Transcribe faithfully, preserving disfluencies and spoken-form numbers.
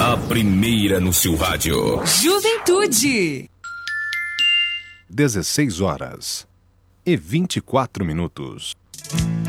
A primeira no seu rádio. Juventude. dezesseis horas e vinte e quatro minutos.